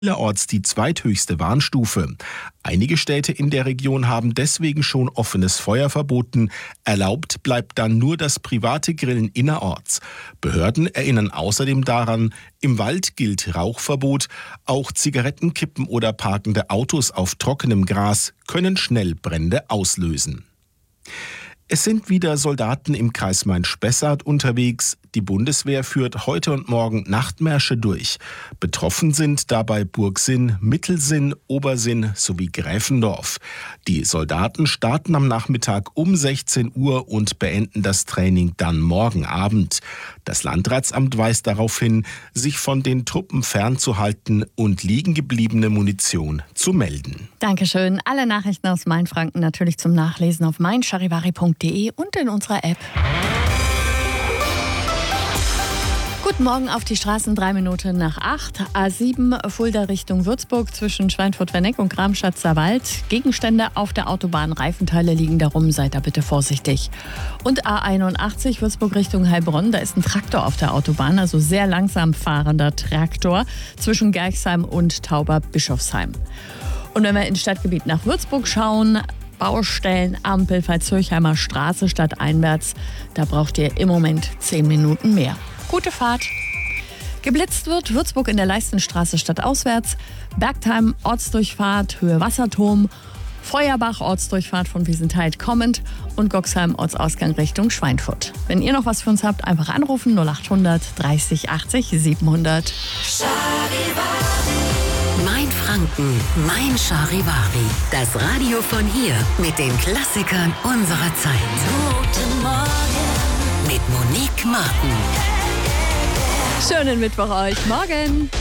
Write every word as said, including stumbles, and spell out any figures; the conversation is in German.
Vielerorts die zweithöchste Warnstufe. Einige Städte in der Region haben deswegen schon offenes Feuer verboten. Erlaubt bleibt dann nur das private Grillen innerorts. Behörden erinnern außerdem daran, im Wald gilt Rauchverbot. Auch Zigarettenkippen oder parkende Autos auf trockenem Gras können schnell Brände auslösen. Es sind wieder Soldaten im Kreis Main-Spessart unterwegs. Die Bundeswehr führt heute und morgen Nachtmärsche durch. Betroffen sind dabei Burgsinn, Mittelsinn, Obersinn sowie Gräfendorf. Die Soldaten starten am Nachmittag um sechzehn Uhr und beenden das Training dann morgen Abend. Das Landratsamt weist darauf hin, sich von den Truppen fernzuhalten und liegen gebliebene Munition zu melden. Dankeschön. Alle Nachrichten aus Mainfranken natürlich zum Nachlesen auf mein charivari punkt de und in unserer App. Guten Morgen auf die Straßen, drei Minuten nach acht. A sieben Fulda Richtung Würzburg zwischen Schweinfurt-Werneck und Gramschatzer-Wald. Gegenstände auf der Autobahn, Reifenteile liegen darum, seid da bitte vorsichtig. Und A einundachtzig Würzburg Richtung Heilbronn, da ist ein Traktor auf der Autobahn, also sehr langsam fahrender Traktor zwischen Gerchsheim und Tauber-Bischofsheim. Und wenn wir ins Stadtgebiet nach Würzburg schauen, Baustellen, Ampel, Pfalz-Zürchheimer Straße stadteinwärts, da braucht ihr im Moment zehn Minuten mehr. Gute Fahrt. Geblitzt wird Würzburg in der Leistenstraße stadtauswärts, Bergtheim Ortsdurchfahrt Höhe Wasserturm, Feuerbach Ortsdurchfahrt von Wiesenthal kommend und Goxheim Ortsausgang Richtung Schweinfurt. Wenn ihr noch was für uns habt, einfach anrufen null achthundert dreißig achtzig siebenhundert. Mainfranken, mein Charivari. Das Radio von hier mit den Klassikern unserer Zeit. Guten Morgen mit Monique Martin. Schönen Mittwoch euch. Morgen.